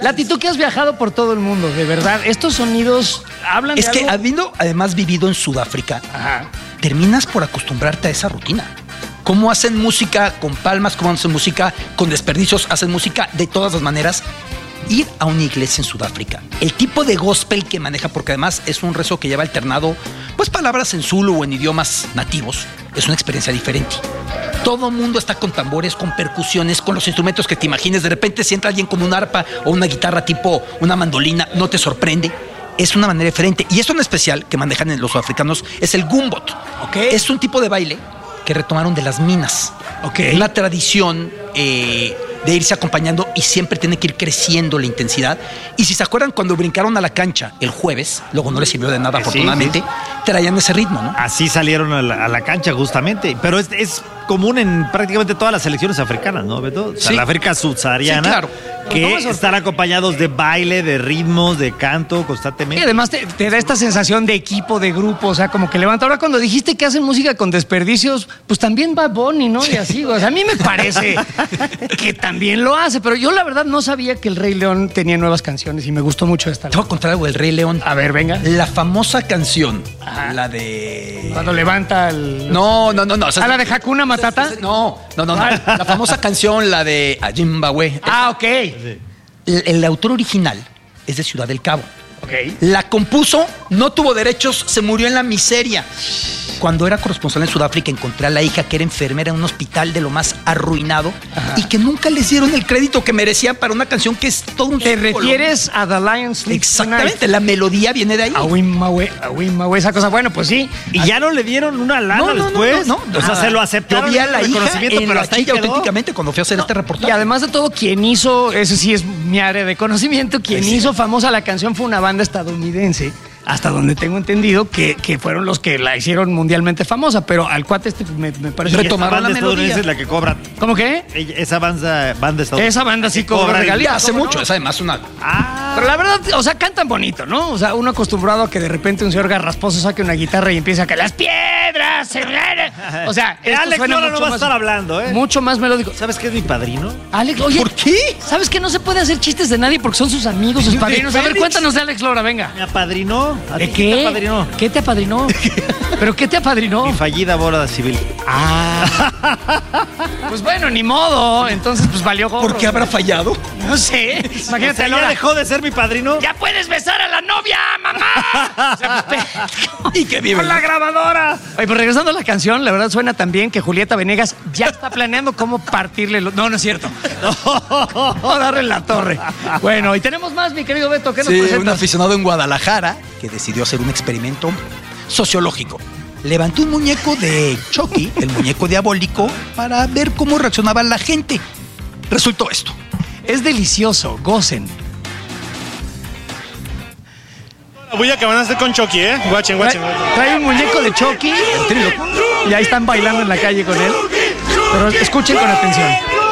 Lati, tú que has viajado por todo el mundo, de verdad, estos sonidos hablan de algo. Es que habiendo además vivido en Sudáfrica, terminas por acostumbrarte a esa rutina. Cómo hacen música con palmas, cómo hacen música con desperdicios, hacen música de todas las maneras. Ir a una iglesia en Sudáfrica, el tipo de gospel que maneja, porque además es un rezo que lleva alternado, pues palabras en zulu o en idiomas nativos, es una experiencia diferente. Todo el mundo está con tambores, con percusiones, con los instrumentos que te imagines. De repente si entra alguien con un arpa o una guitarra tipo una mandolina, no te sorprende. Es una manera diferente. Y esto en especial que manejan los sudafricanos es el gumbot. Es un tipo de baile que retomaron de las minas. Una tradición de irse acompañando y siempre tiene que ir creciendo la intensidad. Y si se acuerdan, cuando brincaron a la cancha el jueves, luego no les sirvió de nada, afortunadamente, traían ese ritmo, ¿no? Así salieron a la cancha justamente. Pero es común en prácticamente todas las selecciones africanas, ¿no, Beto? O sea, la África subsahariana, claro, que están acompañados de baile, de ritmos, de canto constantemente. Y además te da esta sensación de equipo, de grupo, o sea, como que levanta. Ahora cuando dijiste que hacen música con desperdicios, pues también va Bonnie, ¿no? Y así, o sea, a mí me parece que también lo hace, pero yo la verdad no sabía que el Rey León tenía nuevas canciones y me gustó mucho esta. Te voy a contar algo del Rey León. A ver, venga. La famosa canción, la de... Cuando levanta el... No. O sea, la de Hakuna Matata. No. La famosa canción, la de Zimbabue. Ok. El autor original es de Ciudad del Cabo. La compuso, no tuvo derechos, se murió en la miseria. Cuando era corresponsal en Sudáfrica encontré a la hija que era enfermera en un hospital de lo más arruinado y que nunca les dieron el crédito que merecían para una canción que es todo un ¿Te refieres a The Lion Sleeps Exactamente, Tonight? la melodía viene de ahí. Awimmawe, esa cosa. Bueno, pues sí. ¿Y ya no le dieron una lana después? No. O sea, se lo aceptaron. Yo vi a la hija en pero la hasta ahí silla quedó. auténticamente cuando fui a hacer este reportaje. Y además de todo, quien hizo, eso sí es mi área de conocimiento, quien hizo famosa la canción fue una banda estadounidense, hasta donde tengo entendido que fueron los que la hicieron mundialmente famosa, pero al cuate me parece que Retomaron la melodía. Es la que cobra. ¿Cómo qué? Esa banda estadounidense. Esa banda sí cobra regalías. Hace mucho, es además una... Pero la verdad, o sea, cantan bonito, ¿no? O sea, uno acostumbrado a que de repente un señor garrasposo saque una guitarra y empieza a que las piedras se... O sea, esto Alex suena Lora no mucho va a más, estar hablando, ¿eh? mucho más melódico. ¿Sabes qué es mi padrino? Alex, oye, ¿Por qué? ¿sabes que no se puede hacer chistes de nadie porque son sus amigos, sus padrinos? A ver, cuéntanos de Alex Lora, venga. Me apadrinó. ¿A ¿De ti qué? te apadrinó? ¿Qué te apadrinó? ¿Pero qué te apadrinó? Mi fallida boda civil. Pues bueno, ni modo. Entonces, pues valió gorro. ¿Por qué habrá fallado? No sé. Imagínate, ¿Ya Lora. dejó de ser mi padrino? ¡Ya puedes besar a la novia, mamá! O sea, pues, Y que vive ¡con la grabadora! Oye, pues regresando a la canción, la verdad suena también que Julieta Venegas ya está planeando cómo partirle los... No es cierto. No, darle en la torre. Bueno, y tenemos más, mi querido Beto. ¿Qué nos Sí, un presentas? aficionado en Guadalajara que decidió hacer un experimento sociológico. Levantó un muñeco de Chucky, el muñeco diabólico, para ver cómo reaccionaba la gente. Resultó esto. Es delicioso, gocen. La bulla que van a hacer con Chucky, ¿eh? Guachen. Trae un muñeco de Chucky y ahí están bailando en la calle con él. Pero escuchen con atención.